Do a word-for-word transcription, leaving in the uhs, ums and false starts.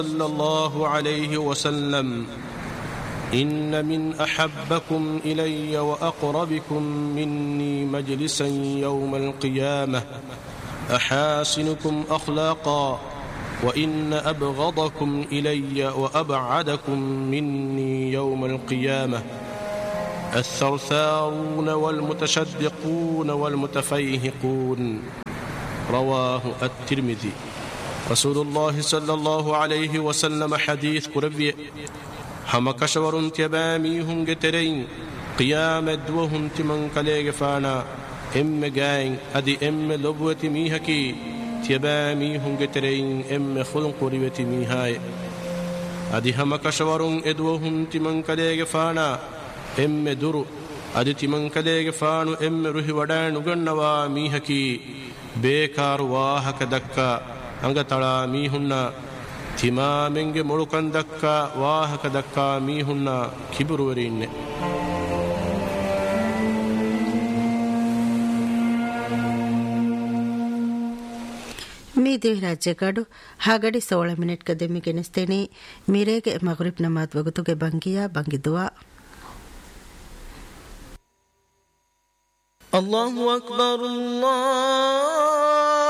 صلى الله عليه وسلم: إن من أحبكم إلي وأقربكم مني مجلسا يوم القيامة أحاسنكم أخلاقا، وإن أبغضكم إلي وأبعدكم مني يوم القيامة الثرثارون والمتشدقون والمتفيهقون. رواه الترمذي. رسول الله صلى الله عليه وسلم حديث كربي هم كشورون تباميهم جترين قيامة وهم تمن كليغ فانا ام جاين ادي ام لبوتي ميهكي تباميهم جترين ام خلق ريوتي ميهاي ادي هم كشورون ادوهم تمن كليغ فانا ام درو ادي تمن كليغ فانو ام روحي ودان نغنوا ميهكي بيكار واهك دكا انغ تلا ميهنا ತಿಮಾಮೆಂಗೆ ಮುಳುಕಂದಕ್ಕ ವಾಹಕದಕ್ಕ ಮೀಹುನ್ನ ಕಿಬುರುವರಿನ್ನೆ. ಮೀದಿ ರಾಜ್ಯಗಾಡು ಹಾಗಡಿ ಸೋಳ ಮಿನಿಟ್ ಕದೆಮ್ಮಿ ಗೆನಿಸ್ತೇನೆ ಮೀರೆಗೆ ಮಗ್ರಿಬ್ ನಮಾದ್ ವಗುತುಗೆ ಬಂಗಿಯ ಬಂಗಿದ್ದುವ. ಅಲ್ಲಾಹು ಅಕ್ಬರ್ ಅಲ್ಲಾಹ್